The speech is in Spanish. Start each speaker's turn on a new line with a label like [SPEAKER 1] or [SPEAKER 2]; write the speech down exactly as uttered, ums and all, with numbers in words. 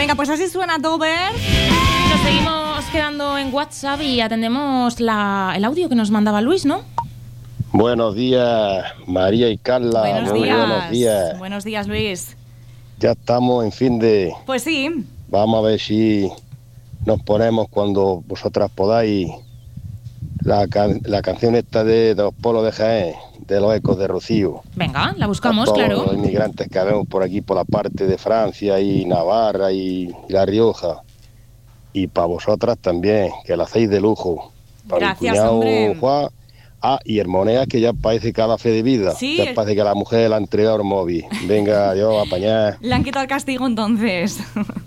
[SPEAKER 1] Venga, pues así suena Dover. Nos seguimos quedando en WhatsApp y atendemos la, el audio que nos mandaba Luis, ¿no?
[SPEAKER 2] Buenos días, María y Carla.
[SPEAKER 1] Buenos
[SPEAKER 2] Muy
[SPEAKER 1] días.
[SPEAKER 2] buenos días.
[SPEAKER 1] Buenos días, Luis.
[SPEAKER 2] Ya estamos en fin de...
[SPEAKER 1] Pues sí.
[SPEAKER 2] Vamos a ver si nos ponemos cuando vosotras podáis la, can- la canción esta de, de los polos de Jaén, de los ecos de Rocío.
[SPEAKER 1] Venga, la buscamos,
[SPEAKER 2] A todos
[SPEAKER 1] claro.
[SPEAKER 2] los inmigrantes que vemos por aquí, por la parte de Francia y Navarra y, y La Rioja. Y para vosotras también, que la hacéis de lujo. Para
[SPEAKER 1] Gracias,
[SPEAKER 2] mi cuñado
[SPEAKER 1] hombre.
[SPEAKER 2] Juan. Ah, y Hermonea, que ya parece que ha dado fe de vida.
[SPEAKER 1] Sí.
[SPEAKER 2] Ya parece que la mujer le ha entregado el móvil. Venga, yo, apañar.
[SPEAKER 1] Le han quitado el castigo entonces.